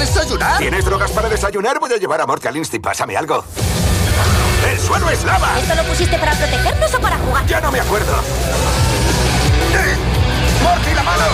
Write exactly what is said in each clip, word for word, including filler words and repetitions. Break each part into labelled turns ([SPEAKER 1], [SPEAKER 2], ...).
[SPEAKER 1] desayunar?
[SPEAKER 2] ¿Tienes drogas para desayunar? Voy a llevar a Morty al Insti. Pásame algo. ¡El suelo es lava!
[SPEAKER 3] ¿Esto lo pusiste para protegernos o para jugar?
[SPEAKER 2] Ya no me acuerdo. ¡Eh! ¡Morty, la mano!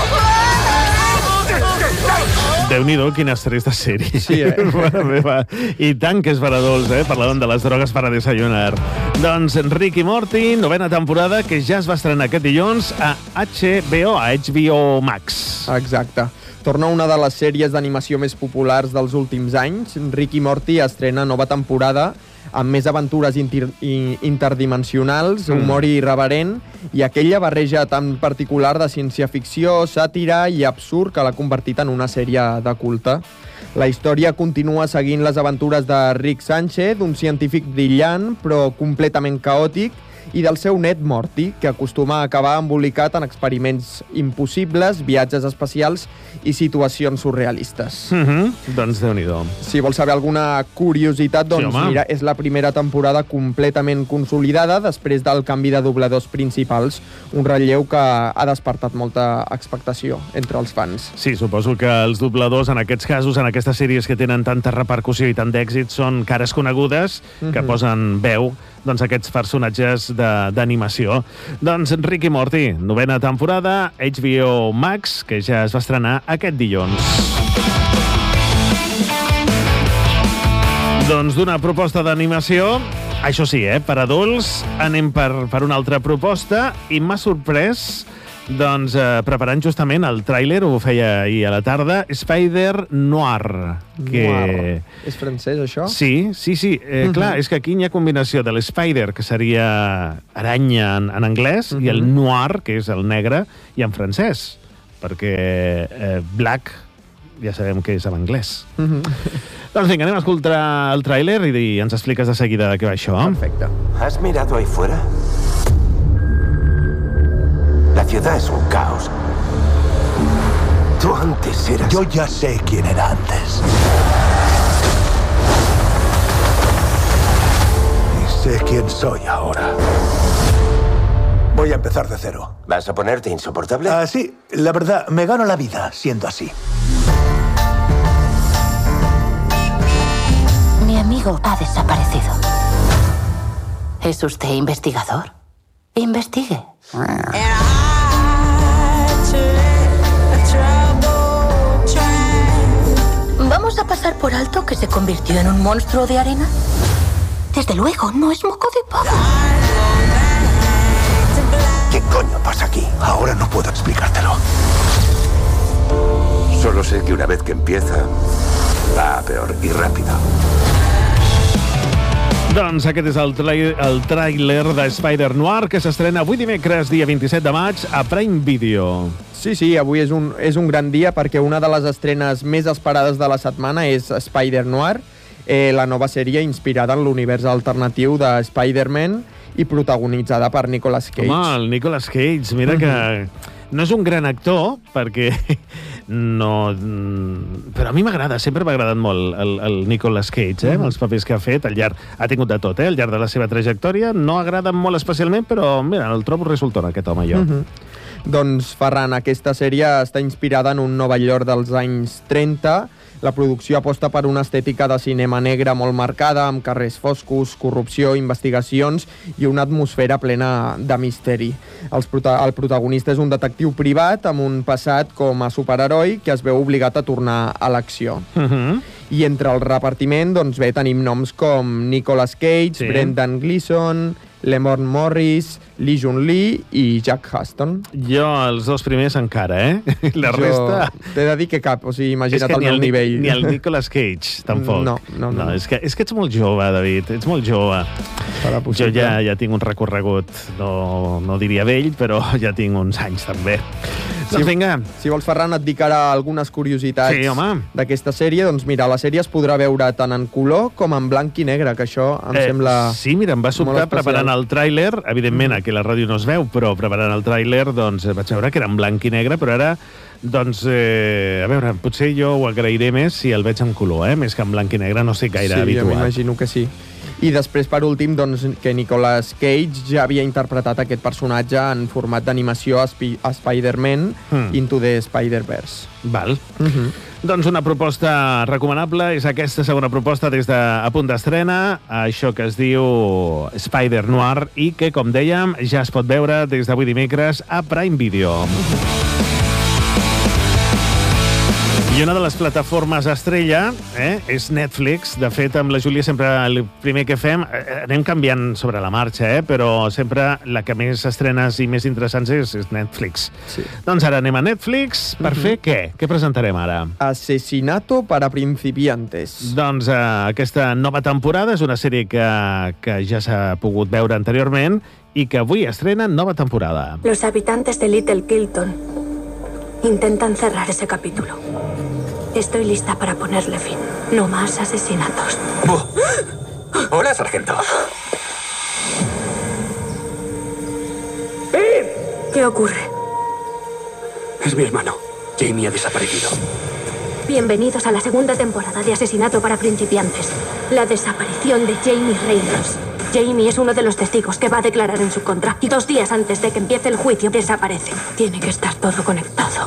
[SPEAKER 4] Déu-n'hi-do, quin estrès de sèrie.
[SPEAKER 5] Sí, eh?
[SPEAKER 4] I tant que és per adults, eh? Parlàvem de les drogues per a desayunar. Doncs Rick i Morty, novena temporada, que ja es va estrenar aquest dilluns a H B O, a H B O Max.
[SPEAKER 5] Exacte. Torna una de les sèries d'animació més populars dels últims anys. Rick i Morty estrena nova temporada amb més aventures inter interdimensionals, humor mm. irreverent i aquella barreja tan particular de ciència-ficció, sàtira i absurd que l'ha convertit en una sèrie de culte. La història continua seguint les aventures de Rick Sánchez, un científic brillant però completament caòtic, i del seu net Morty, que acostuma a acabar embolicat en experiments impossibles, viatges espacials i situacions surrealistes.
[SPEAKER 4] Mm-hmm. Doncs Déu-n'hi-do.
[SPEAKER 5] Si vols saber alguna curiositat, doncs
[SPEAKER 4] sí,
[SPEAKER 5] mira, és la primera temporada completament consolidada després del canvi de dobladors principals, un relleu que ha despertat molta expectació entre els fans.
[SPEAKER 4] Sí, suposo que els dobladors, en aquests casos, en aquestes sèries que tenen tanta repercussió i tant d'èxit, són cares conegudes que mm-hmm. posen veu doncs aquests personatges d'animació. Doncs Rick i Morty, novena temporada, H B O Max, que ja es va estrenar aquest dilluns. Doncs d'una proposta d'animació, això sí, eh, per adults, anem per, per una altra proposta, i m'ha sorprès doncs, eh, preparant justament el tràiler, ho feia ahir a la tarda, Spider Noir. Que...
[SPEAKER 5] Noir. És francès, això?
[SPEAKER 4] Sí, sí, sí. Eh, uh-huh. Clar, és que aquí hi ha combinació de l'Spider, que seria aranya en, en anglès, uh-huh. i el Noir, que és el negre, i en francès. Perquè eh, Black ja sabem que és en anglès. Uh-huh. Doncs vinga, anem a escoltar el tràiler i ens expliques de seguida de què va això.
[SPEAKER 5] Perfecte.
[SPEAKER 2] ¿Has mirado ahí fuera? La ciudad es un caos. Tú antes eras...
[SPEAKER 6] Yo ya sé quién era antes. Y sé quién soy ahora. Voy a empezar de cero.
[SPEAKER 2] ¿Vas a ponerte insoportable?
[SPEAKER 6] Ah, sí, la verdad, me gano la vida siendo así.
[SPEAKER 3] Mi amigo ha desaparecido. ¿Es usted investigador? Investigue. ¿Vamos a pasar por alto que se convirtió en un monstruo de arena? Desde luego, no es moco de pavo.
[SPEAKER 2] ¿Qué coño pasa aquí?
[SPEAKER 6] Ahora no puedo explicártelo.
[SPEAKER 2] Solo sé que una vez que empieza, va a peor y rápido.
[SPEAKER 4] Doncs aquest és el, el tràiler de Spider Noir, que s'estrena avui dimecres, dia vint-i-set de maig, a Prime Video.
[SPEAKER 5] Sí, sí, avui és un, és un gran dia perquè una de les estrenes més esperades de la setmana és Spider Noir, eh, la nova sèrie inspirada en l'univers alternatiu de Spider-Man i protagonitzada per Nicolas Cage.
[SPEAKER 4] Home, el Nicolas Cage, mira que no és un gran actor, perquè no... Però a mi m'agrada, sempre m'ha agradat molt el, el Nicolas Cage, eh, amb els papers que ha fet, al llarg, ha tingut de tot, eh, al llarg de la seva trajectòria, no agrada molt especialment, però mira, el trobo resultant, aquest home, jo.
[SPEAKER 5] Mm-hmm. Doncs, Ferran, aquesta sèrie està inspirada en un Nova York dels anys trenta. La producció aposta per una estètica de cinema negre molt marcada, amb carrers foscos, corrupció, investigacions i una atmosfera plena de misteri. Els prota el protagonista és un detectiu privat amb un passat com a superheroi que es veu obligat a tornar a l'acció.
[SPEAKER 4] Uh-huh.
[SPEAKER 5] I entre el repartiment, doncs bé, tenim noms com Nicolas Cage, sí. Brendan Gleeson, Lamont Morris, Lee Jun-Lee i Jack Huston.
[SPEAKER 4] Jo, els dos primers encara, eh? La
[SPEAKER 5] jo
[SPEAKER 4] resta...
[SPEAKER 5] T'he de dir que cap, o sigui, imagina't el meu
[SPEAKER 4] el,
[SPEAKER 5] nivell.
[SPEAKER 4] Ni el Nicolas Cage, tampoc.
[SPEAKER 5] No, no, no.
[SPEAKER 4] no és, que, és que ets molt jove, David, ets molt jove. Jo ja, ja tinc un recorregut, no, no diria vell, però ja tinc uns anys, també.
[SPEAKER 5] Si,
[SPEAKER 4] doncs vinga.
[SPEAKER 5] Si vols, Ferran, et dic ara algunes curiositats
[SPEAKER 4] sí,
[SPEAKER 5] d'aquesta sèrie. Doncs mira, la sèrie es podrà veure tant en color com en blanc i negre, que això em eh, sembla
[SPEAKER 4] Sí, mira, em va sobtar preparant el tràiler. Evidentment, aquí a la ràdio no es veu, però preparant el tràiler doncs vaig veure que era en blanc i negre, però ara Doncs, eh, a veure, potser jo ho agrairé més si el veig en color, eh? Més que en blanc i negre, no sé gaire
[SPEAKER 5] sí,
[SPEAKER 4] habituat.
[SPEAKER 5] Sí, m'imagino que sí. I després, per últim, doncs, que Nicolas Cage ja havia interpretat aquest personatge en format d'animació a, Sp a Spider-Man mm. Into the Spider-Verse.
[SPEAKER 4] Val.
[SPEAKER 5] Uh-huh.
[SPEAKER 4] Doncs una proposta recomanable és aquesta segona proposta des de a punt d'estrena, això que es diu Spider Noir i que, com dèiem, ja es pot veure des d'avui dimecres a Prime Video. I una de les plataformes estrella eh, és Netflix. De fet, amb la Júlia sempre el primer que fem, eh, anem canviant sobre la marxa, eh, però sempre la que més estrenes i més interessants és, és Netflix.
[SPEAKER 5] Sí.
[SPEAKER 4] Doncs ara anem a Netflix per uh-huh. fer què? Què presentarem ara?
[SPEAKER 5] Asesinato para principiantes.
[SPEAKER 4] Doncs eh, aquesta nova temporada és una sèrie que, que ja s'ha pogut veure anteriorment i que avui estrena nova temporada.
[SPEAKER 1] Los habitantes de Little Kilton intentan cerrar ese capítulo. Estoy lista para ponerle fin. No más asesinatos.
[SPEAKER 2] Oh. Hola, sargento.
[SPEAKER 1] ¿Qué ocurre?
[SPEAKER 2] Es mi hermano. Jamie ha desaparecido.
[SPEAKER 1] Bienvenidos a la segunda temporada de Asesinato para Principiantes. La desaparición de Jamie Reynolds. Jamie es uno de los testigos que va a declarar en su contra. Y dos días antes de que empiece el juicio desaparece. Tiene que estar todo conectado.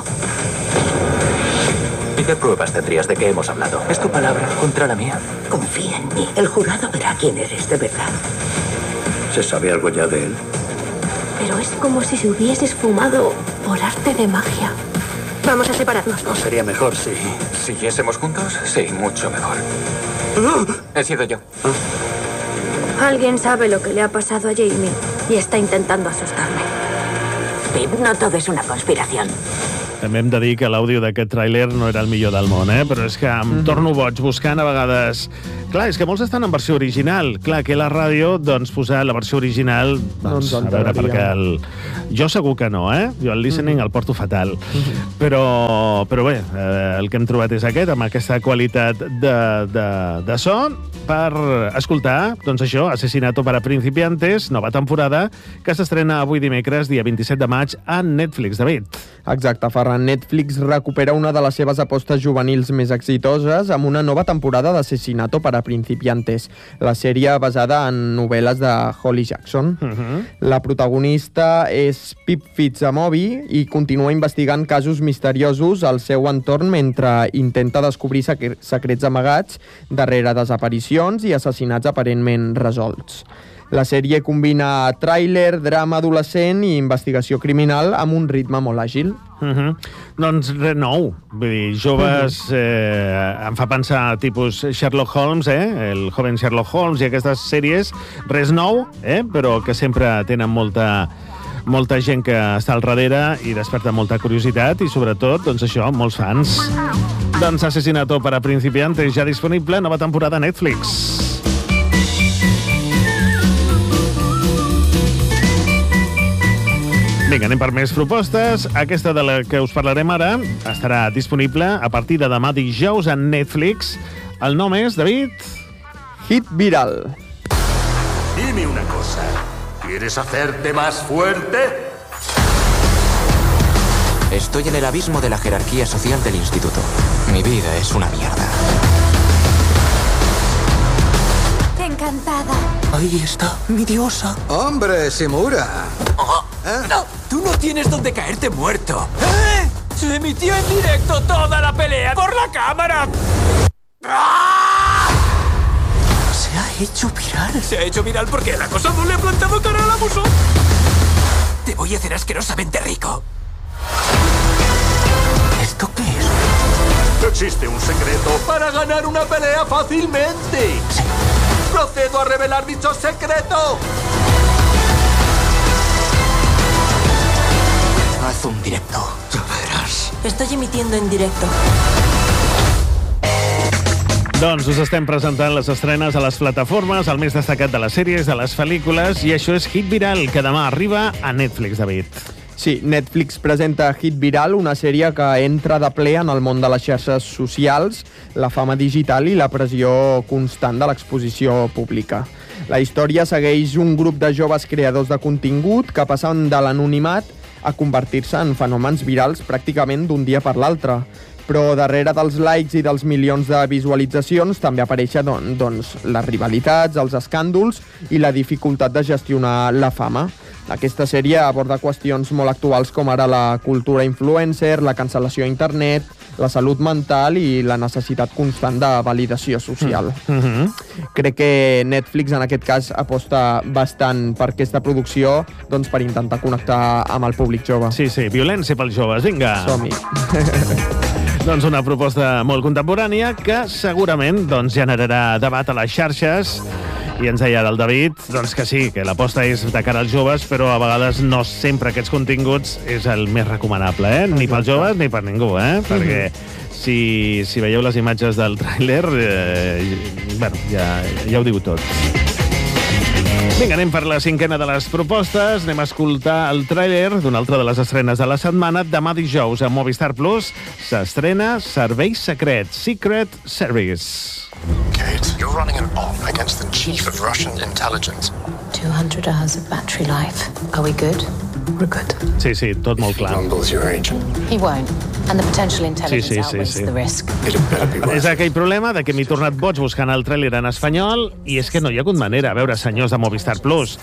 [SPEAKER 7] ¿Y qué pruebas tendrías de que hemos hablado? Es tu palabra contra la mía.
[SPEAKER 8] Confía en mí. El jurado verá quién eres de verdad.
[SPEAKER 7] ¿Se sabe algo ya de él?
[SPEAKER 1] Pero es como si se hubiese esfumado por arte de magia. Vamos a separarnos.
[SPEAKER 7] ¿No sería mejor si siguiésemos juntos? Sí, mucho mejor. He sido yo.
[SPEAKER 1] Alguien sabe lo que le ha pasado a Jamie y está intentando asustarme.
[SPEAKER 8] Pip, no todo es una conspiración.
[SPEAKER 4] També hem de dir que l'àudio d'aquest tràiler no era el millor del món, eh? Però és que em mm-hmm. torno boig buscant a vegades... Clar, és que molts estan en versió original. Clar, que la ràdio, doncs, posar la versió original... Doncs, no a veure, perquè el... Jo segur que no, eh? Jo el listening mm-hmm. el porto fatal. Mm-hmm. Però, però bé, eh, el que hem trobat és aquest, amb aquesta qualitat de, de, de so, per escoltar, doncs això, Asesinato para Principiantes, nova temporada, que s'estrena avui dimecres, dia vint-i-set de maig, a Netflix. David.
[SPEAKER 5] Exacte, Ferran. Netflix recupera una de les seves apostes juvenils més exitoses amb una nova temporada d'Asesinato para Principiantes, la sèrie basada en novel·les de Holly Jackson. Uh-huh. La protagonista és Pip Fitzamobi i continua investigant casos misteriosos al seu entorn mentre intenta descobrir secrets amagats darrere desaparicions i assassinats aparentment resolts. La sèrie combina tràiler, drama adolescent i investigació criminal amb un ritme molt àgil.
[SPEAKER 4] Uh-huh. Doncs res nou. Vull dir, joves... Eh, em fa pensar tipus Sherlock Holmes, eh? El joven Sherlock Holmes i aquestes sèries. Res nou, eh? Però que sempre tenen molta... molta gent que està al darrere i desperta molta curiositat i, sobretot, doncs això, molts fans. Doncs Asesinato para Principiantes ja disponible, nova temporada a Netflix. Vinga, anem per més propostes. Aquesta de la que us parlarem ara estarà disponible a partir de demà dijous a Netflix. El nom és, David...
[SPEAKER 5] Hit Viral.
[SPEAKER 9] Dime una cosa. ¿Quieres hacerte más fuerte?
[SPEAKER 7] Estoy en el abismo de la jerarquía social del instituto. Mi vida es una mierda.
[SPEAKER 1] Encantada.
[SPEAKER 7] Ahí está, mi diosa.
[SPEAKER 9] ¡Hombre, Shimura!
[SPEAKER 7] Oh, ¿Eh? No, tú no tienes donde caerte muerto. ¿Eh? Se emitió en directo toda la pelea por la cámara. ¡Ah! Se ha hecho viral. Se ha hecho viral porque el acosador le ha plantado cara al abuso. Te voy a hacer asquerosamente rico. ¿Esto qué es?
[SPEAKER 9] Existe un secreto para ganar una pelea fácilmente.
[SPEAKER 7] Sí.
[SPEAKER 9] Procedo a revelar dicho secreto.
[SPEAKER 7] Haz un directo. Ya verás.
[SPEAKER 8] Estoy emitiendo en directo.
[SPEAKER 4] Doncs us estem presentant les estrenes a les plataformes, el més destacat de les sèries, de les pel·lícules, i això és Hit Viral, que demà arriba a Netflix, David.
[SPEAKER 5] Sí, Netflix presenta Hit Viral, una sèrie que entra de ple en el món de les xarxes socials, la fama digital i la pressió constant de l'exposició pública. La història segueix un grup de joves creadors de contingut que passen de l'anonimat a convertir-se en fenòmens virals pràcticament d'un dia per l'altre. Però darrere dels likes i dels milions de visualitzacions també apareixen doncs, les rivalitats, els escàndols i la dificultat de gestionar la fama. Aquesta sèrie aborda qüestions molt actuals com ara la cultura influencer, la cancel·lació a internet, la salut mental i la necessitat constant de validació social.
[SPEAKER 4] Mm-hmm.
[SPEAKER 5] Crec que Netflix en aquest cas aposta bastant per aquesta producció doncs, per intentar connectar amb el públic jove.
[SPEAKER 4] Sí, sí, violència pels joves, vinga.
[SPEAKER 5] Som-hi.
[SPEAKER 4] Doncs una proposta molt contemporània que segurament doncs, generarà debat a les xarxes. I ens deia el David doncs que sí, que l'aposta és de cara als joves, però a vegades no sempre aquests continguts és el més recomanable, eh? Ni pels joves ni per ningú, eh? Perquè si, si veieu les imatges del tràiler, eh, bueno, ja, ja ho diu tot. Vinga, anem per la cinquena de les propostes. Anem a escoltar el tràiler d'una altra de les estrenes de la setmana. Demà dijous a Movistar Plus s'estrena Servei Secret, Secret Service.
[SPEAKER 10] Kate, you're running an op against the chief of Russian intelligence.
[SPEAKER 11] two hundred hours of battery life. Are we good? We're good.
[SPEAKER 4] Sí, sí, tot molt clar.
[SPEAKER 11] He won't. And the potential intelligence
[SPEAKER 4] Sí, sí, sí,
[SPEAKER 11] outweighs
[SPEAKER 4] sí.
[SPEAKER 11] the risk.
[SPEAKER 4] És aquell problema de que m'he tornat boig buscant el tràiler en espanyol i és que no hi ha hagut manera. A veure, senyors de Movistar Plus,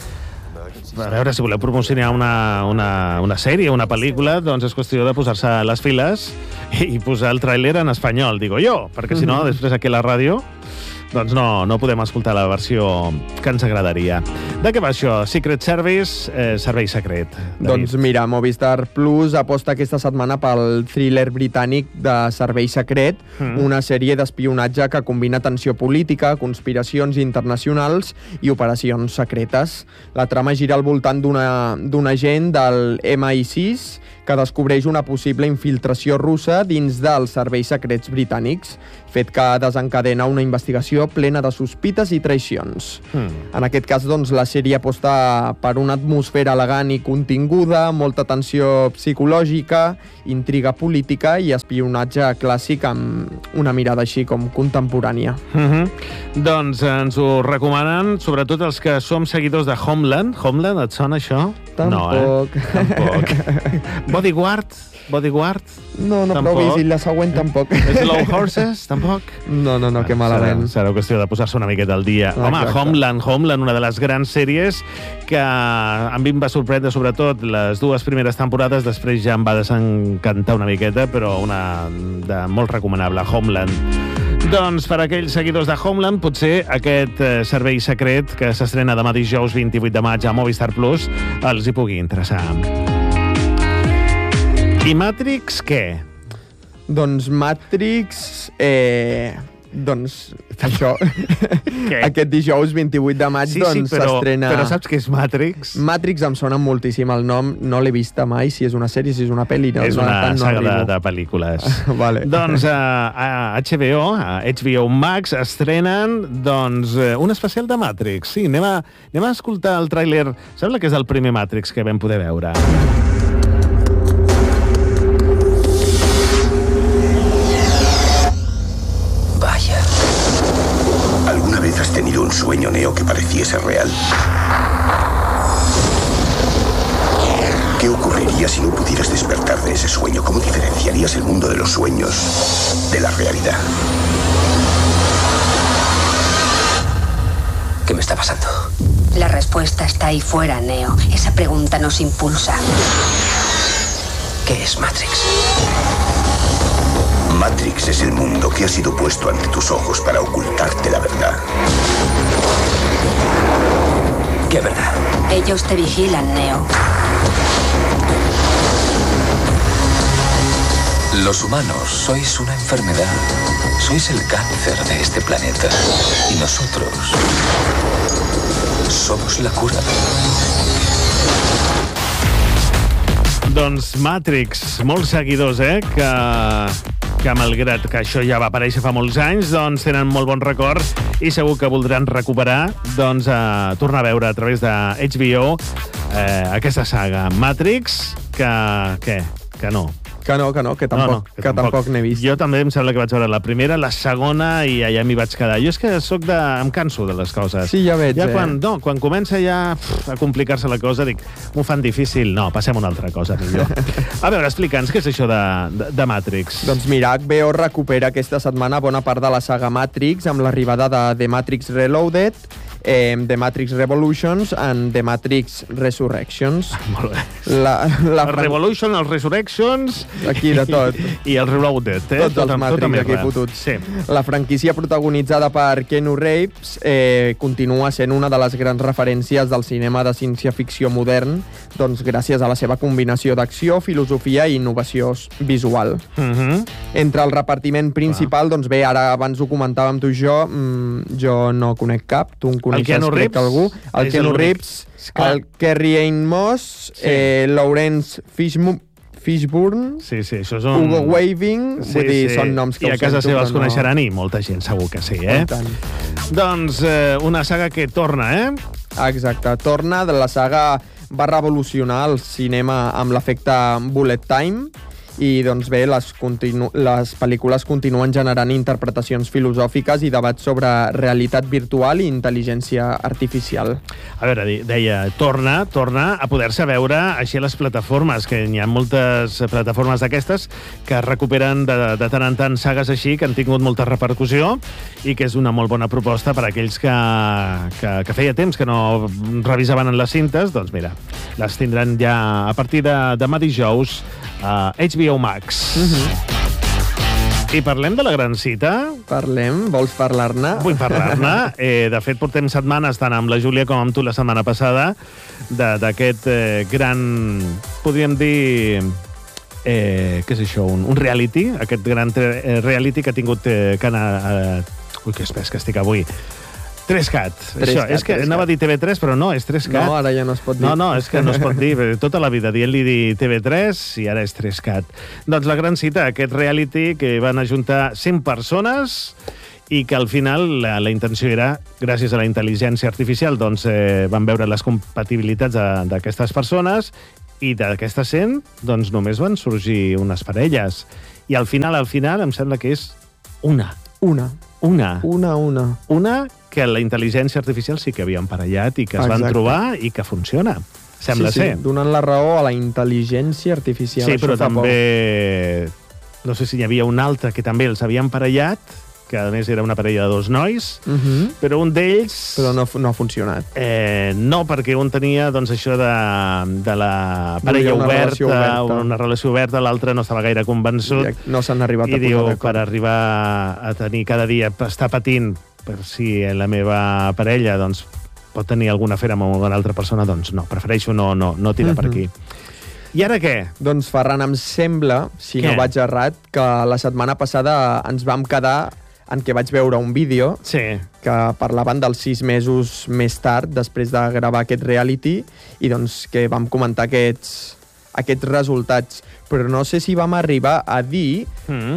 [SPEAKER 4] a veure, si voleu promocionar una, una, una sèrie, una pel·lícula, doncs és qüestió de posar-se a les files i posar el tràiler en espanyol, digo jo, perquè si no, després aquí a la ràdio doncs no, no podem escoltar la versió que ens agradaria. De què va això? Secret Service, eh, servei secret. David.
[SPEAKER 5] Doncs mira, Movistar Plus aposta aquesta setmana pel thriller britànic de Servei Secret, mm. una sèrie d'espionatge que combina tensió política, conspiracions internacionals i operacions secretes. La trama gira al voltant d'una d'un agent del M I sis que descobreix una possible infiltració russa dins dels serveis secrets britànics, fet que desencadena una investigació plena de sospites i traïcions. Mm. En aquest cas, doncs, la sèrie aposta per una atmosfera elegant i continguda, molta tensió psicològica, intriga política i espionatge clàssic amb una mirada així com contemporània.
[SPEAKER 4] Mm-hmm. Doncs ens ho recomanen, sobretot els que som seguidors de Homeland. Homeland, et sona això?
[SPEAKER 5] Tampoc.
[SPEAKER 4] No, eh? Tampoc. Bodyguard? Bodyguard?
[SPEAKER 5] No, no,
[SPEAKER 4] tampoc.
[SPEAKER 5] però vist, i la següent tampoc.
[SPEAKER 4] Slow Horses? Tampoc?
[SPEAKER 5] No, no, no, que malament.
[SPEAKER 4] Serà, serà qüestió de posar-se una miqueta al dia.
[SPEAKER 5] Ah,
[SPEAKER 4] Home,
[SPEAKER 5] exacte.
[SPEAKER 4] Homeland, Homeland, una de les grans sèries que a mi em va sorprendre, sobretot les dues primeres temporades, després ja em va desencantar una miqueta, però una de molt recomanable, Homeland. Doncs per aquells seguidors de Homeland, potser aquest eh, servei secret que s'estrena demà dijous vint-i-vuit de maig a Movistar Plus els hi pugui interessar. I Matrix, què?
[SPEAKER 5] Doncs Matrix... Eh, doncs això. Aquest dijous vint-i-vuit de maig
[SPEAKER 4] Sí,
[SPEAKER 5] doncs
[SPEAKER 4] sí, però,
[SPEAKER 5] s'estrena...
[SPEAKER 4] però saps què és Matrix?
[SPEAKER 5] Matrix em sona moltíssim el nom, no l'he vista mai, si és una sèrie, si és una pel·li... No,
[SPEAKER 4] és
[SPEAKER 5] no,
[SPEAKER 4] una
[SPEAKER 5] tant no
[SPEAKER 4] saga de,
[SPEAKER 5] arribo.
[SPEAKER 4] de pel·lícules.
[SPEAKER 5] Vale.
[SPEAKER 4] Doncs a, a H B O, a H B O Max, estrenen doncs, eh, un especial de Matrix. Sí, anem a, anem a escoltar el tràiler. Sembla que és el primer Matrix que vam poder veure.
[SPEAKER 12] Vaya. ¿Alguna vez has tenido un sueño, Neo, que pareciese real? ¿Qué ocurriría si no pudieras despertar de ese sueño? ¿Cómo diferenciarías el mundo de los sueños de la realidad?
[SPEAKER 8] ¿Qué me está pasando? La respuesta está ahí fuera, Neo. Esa pregunta nos impulsa.
[SPEAKER 12] ¿Qué es Matrix? Matrix es el mundo que ha sido puesto ante tus ojos para ocultarte la verdad. ¿Qué verdad?
[SPEAKER 8] Ellos te vigilan, Neo.
[SPEAKER 13] Los humanos sois una enfermedad. Sois el cáncer de este planeta. Y nosotros somos la cura.
[SPEAKER 4] Doncs Matrix, molts seguidors, eh, que, que malgrat que això ja va aparèixer fa molts anys, doncs tenen molt bon record i segur que voldran recuperar, doncs, a tornar a veure a través de H B O eh, aquesta saga Matrix, que, què? Que no.
[SPEAKER 5] Que no, que no, que tampoc, no, no, que, que tampoc, tampoc n'he vist.
[SPEAKER 4] Jo també em sembla que vaig veure la primera, la segona, i allà m'hi vaig quedar. Jo és que soc de... em canso de les coses.
[SPEAKER 5] Sí, ja veig,
[SPEAKER 4] ja
[SPEAKER 5] eh?
[SPEAKER 4] Quan, no, quan comença ja pff, a complicar-se la cosa, dic, m'ho fan difícil. No, passem una altra cosa, millor. A veure, explica'ns, què és això de, de, de Matrix?
[SPEAKER 5] Doncs mira, H B O recupera aquesta setmana bona part de la saga Matrix amb l'arribada de The Matrix Reloaded, eh, The Matrix Revolutions and The Matrix Resurrections.
[SPEAKER 4] Ah, molt bé.
[SPEAKER 5] La, la
[SPEAKER 4] el
[SPEAKER 5] fran...
[SPEAKER 4] Revolution, els Resurrections...
[SPEAKER 5] Aquí de tot.
[SPEAKER 4] I, i el Reloaded, eh?
[SPEAKER 5] Tots els Matrix aquí fotuts.
[SPEAKER 4] Sí.
[SPEAKER 5] La franquícia protagonitzada per Keanu Reeves eh, continua sent una de les grans referències del cinema de ciència-ficció modern, doncs gràcies a la seva combinació d'acció, filosofia i innovació visual.
[SPEAKER 4] Mm-hmm.
[SPEAKER 5] Entre el repartiment principal, ah. doncs bé, ara abans ho comentàvem tu i jo, mmm, jo no conec cap, tu en coneixes, crec que algú. El Keanu Reeves, el Carrie Ann Moss, sí. eh, Lawrence Fishburne, Fishburne,
[SPEAKER 4] sí, sí, això és un...
[SPEAKER 5] Hugo Weaving, sí, vull dir, sí. Són noms que
[SPEAKER 4] I a casa seva els coneixeran i molta gent segur que sí, eh? Doncs eh, una saga que torna, eh?
[SPEAKER 5] Exacte, torna de la saga va revolucionar el cinema amb l'efecte bullet time i doncs bé, les, continu les pel·lícules continuen generant interpretacions filosòfiques i debats sobre realitat virtual i intel·ligència artificial.
[SPEAKER 4] A veure, deia, torna, torna a poder-se veure així a les plataformes, que hi ha moltes plataformes d'aquestes que recuperen de, de tant en tant sagues així, que han tingut molta repercussió i que és una molt bona proposta per a aquells que, que, que feia temps que no revisaven en les cintes, doncs mira, les tindran ja a partir de demà dijous a H B O Max. Uh-huh. I parlem de la gran cita?
[SPEAKER 5] Parlem? Vols parlar-ne?
[SPEAKER 4] Vull parlar-ne. Eh, de fet, portem setmanes, tant amb la Júlia com amb tu la setmana passada, d'aquest eh, gran, podríem dir, eh, què és això, un, un reality, aquest gran eh, reality que ha tingut eh, que anar... Eh, ui, que espès que estic avui... tres cat. Això, és que anava a dir T V tres, però no, és tres cat.
[SPEAKER 5] No, ara ja no es pot dir.
[SPEAKER 4] No, no, és que no es pot dir. Tota la vida dient-li dir T V tres i ara és tres cat. Doncs la gran cita, aquest reality que van ajuntar cent persones i que al final la, la intenció era, gràcies a la intel·ligència artificial, doncs eh, van veure les compatibilitats d'aquestes persones i d'aquestes cent, doncs només van sorgir unes parelles. I al final, al final, em sembla que és una.
[SPEAKER 5] Una.
[SPEAKER 4] Una.
[SPEAKER 5] Una, una.
[SPEAKER 4] Una que la intel·ligència artificial sí que havia emparellat i que es Exacte. Van trobar i que funciona. Sembla
[SPEAKER 5] sí, sí,
[SPEAKER 4] ser.
[SPEAKER 5] Donant la raó a la intel·ligència artificial.
[SPEAKER 4] Sí, però també... Por. No sé si hi havia un altre que també els havia emparellat, que a més era una parella de dos nois, uh -huh. però un d'ells...
[SPEAKER 5] Però no, no ha funcionat.
[SPEAKER 4] Eh, no, perquè un tenia doncs, això de, de la parella
[SPEAKER 5] una
[SPEAKER 4] oberta,
[SPEAKER 5] relació oberta,
[SPEAKER 4] una relació oberta, l'altre no estava gaire convençut.
[SPEAKER 5] I no s'han arribat
[SPEAKER 4] I
[SPEAKER 5] a
[SPEAKER 4] diu,
[SPEAKER 5] posar
[SPEAKER 4] per arribar a tenir cada dia, estar patint per si la meva parella doncs, pot tenir alguna afera amb una altra persona, doncs no, prefereixo no, no, no tirar uh -huh. per aquí. I ara què?
[SPEAKER 5] Doncs, Ferran, em sembla, si
[SPEAKER 4] què?
[SPEAKER 5] no vaig errat, que la setmana passada ens vam quedar en què vaig veure un vídeo
[SPEAKER 4] sí.
[SPEAKER 5] que parlaven dels sis mesos més tard, després de gravar aquest reality, i doncs que vam comentar aquests, aquests resultats. Però no sé si vam arribar a dir mm.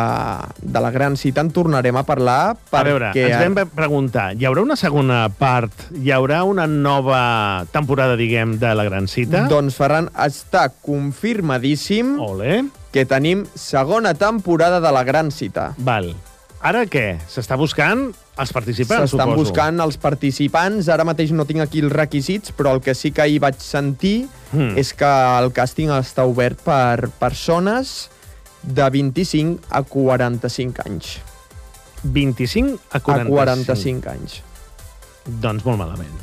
[SPEAKER 5] que de la gran cita en tornarem a parlar perquè...
[SPEAKER 4] A veure, ens vam preguntar, hi haurà una segona part, hi haurà una nova temporada, diguem, de la gran cita?
[SPEAKER 5] Doncs, Ferran, està confirmadíssim
[SPEAKER 4] Ole.
[SPEAKER 5] que tenim segona temporada de la gran cita.
[SPEAKER 4] Val. Ara què? S'està buscant els participants,
[SPEAKER 5] S'estan
[SPEAKER 4] suposo.
[SPEAKER 5] buscant els participants. Ara mateix no tinc aquí els requisits, però el que sí que ahir vaig sentir mm. és que el càsting està obert per persones de vint-i-cinc a quaranta-cinc anys.
[SPEAKER 4] vint-i-cinc a quaranta-cinc?
[SPEAKER 5] A quaranta-cinc anys.
[SPEAKER 4] Doncs molt malament.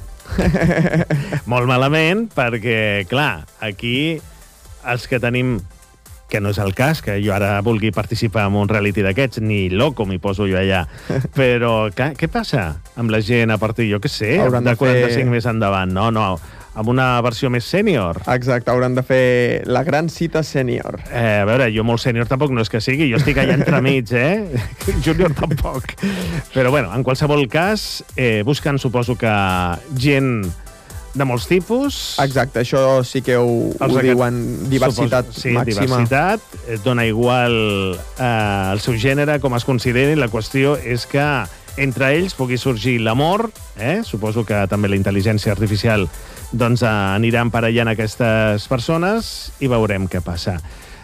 [SPEAKER 4] Molt malament, perquè, clar, aquí els que tenim... que no és el cas, que jo ara vulgui participar en un reality d'aquests, ni loco m'hi poso jo allà. Però què, què passa amb la gent a partir, jo què sé, Hauran de quaranta-cinc fer... més endavant? No, no, amb una versió més sènior.
[SPEAKER 5] Exacte, hauran de fer la gran cita sènior.
[SPEAKER 4] Eh, a veure, jo molt sènior tampoc no és que sigui, jo estic allà entremig, eh? Júnior tampoc. Però bueno, en qualsevol cas, eh, busquen, suposo que gent de molts tipus.
[SPEAKER 5] Exacte, això sí que ho, ho diuen, diversitat
[SPEAKER 4] Supos, sí,
[SPEAKER 5] màxima.
[SPEAKER 4] diversitat, et dona igual eh, el seu gènere, com es consideri, la qüestió és que entre ells pugui sorgir l'amor, eh? Suposo que també la intel·ligència artificial doncs, anirà emparellant aquestes persones i veurem què passa.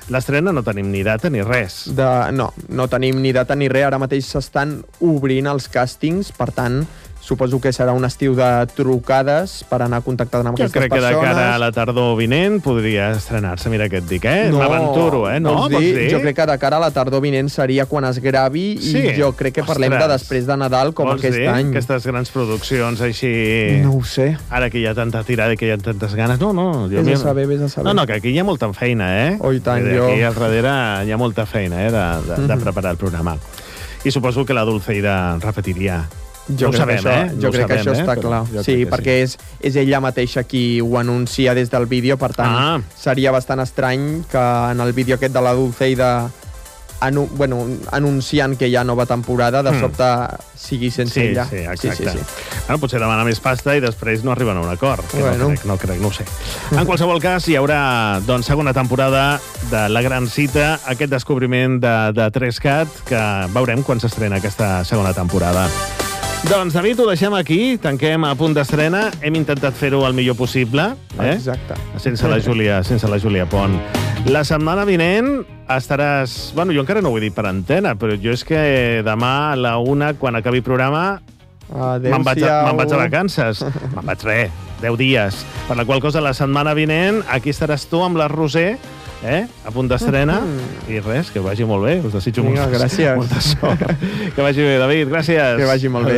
[SPEAKER 4] L'estrena no tenim ni data ni res.
[SPEAKER 5] De, no, no tenim ni data ni res. Ara mateix s'estan obrint els càstings, per tant, suposo que serà un estiu de trucades per anar contactant amb
[SPEAKER 4] jo
[SPEAKER 5] aquestes
[SPEAKER 4] persones. Jo crec que
[SPEAKER 5] persones.
[SPEAKER 4] de cara a la tardor vinent podria estrenar-se. Mira què et dic, eh?
[SPEAKER 5] No,
[SPEAKER 4] m'aventuro, eh? No,
[SPEAKER 5] vols dir?
[SPEAKER 4] vols dir?
[SPEAKER 5] Jo crec que de cara a la tardor vinent seria quan es gravi
[SPEAKER 4] sí?
[SPEAKER 5] i jo crec que parlem
[SPEAKER 4] Ostres.
[SPEAKER 5] de després de Nadal com
[SPEAKER 4] vols
[SPEAKER 5] aquest
[SPEAKER 4] dir?
[SPEAKER 5] any.
[SPEAKER 4] Aquestes grans produccions així...
[SPEAKER 5] No ho sé.
[SPEAKER 4] Ara que hi ha tanta tirada i que hi ha tantes ganes. No, no. Jo
[SPEAKER 5] Vés a
[SPEAKER 4] mi...
[SPEAKER 5] saber, vés a saber.
[SPEAKER 4] No, no, que aquí hi ha molta feina, eh?
[SPEAKER 5] Oh, i tant,
[SPEAKER 4] I
[SPEAKER 5] jo...
[SPEAKER 4] aquí al darrere hi ha molta feina, eh? De, de, de preparar el programa. I suposo que la Dulceida repetiria.
[SPEAKER 5] Jo
[SPEAKER 4] no
[SPEAKER 5] crec,
[SPEAKER 4] sabem,
[SPEAKER 5] que, això,
[SPEAKER 4] eh?
[SPEAKER 5] jo
[SPEAKER 4] no
[SPEAKER 5] crec
[SPEAKER 4] sabem,
[SPEAKER 5] que això
[SPEAKER 4] eh?
[SPEAKER 5] està clar. Sí, perquè sí. és, és ella mateixa qui ho anuncia des del vídeo, per tant, ah. seria bastant estrany que en el vídeo aquest de la Dulceida anu bueno, anunciant que hi ha nova temporada, de sobte mm. sigui sense
[SPEAKER 4] sí,
[SPEAKER 5] ella.
[SPEAKER 4] Sí, exacte.
[SPEAKER 5] Sí, sí, sí.
[SPEAKER 4] Bueno, potser demana més pasta i després no arriben a un acord. Que bueno. no, crec, no crec, no ho sé. En qualsevol cas, hi haurà doncs, segona temporada de La Gran Cita, aquest descobriment de, de tres cat, que veurem quan s'estrena aquesta segona temporada. Doncs, David, ho deixem aquí. Tanquem a punt d'estrena. Hem intentat fer-ho el millor possible. Eh?
[SPEAKER 5] Exacte.
[SPEAKER 4] Sense la Júlia, sense la Júlia Pont. La setmana vinent estaràs... Bueno, jo encara no ho he dit per antena, però jo és que demà a la una, quan acabi el programa, me'n vaig, me vaig a vacances. Me'n vaig res, deu dies. Per la qual cosa, la setmana vinent, aquí estaràs tu amb la Roser, eh? a punt d'estrena, mm-hmm. i res, que vagi molt bé. Us desitjo
[SPEAKER 5] Vinga,
[SPEAKER 4] molta,
[SPEAKER 5] gràcies.
[SPEAKER 4] molta sort. Que vagi bé, David, gràcies.
[SPEAKER 5] Que vagi molt bé.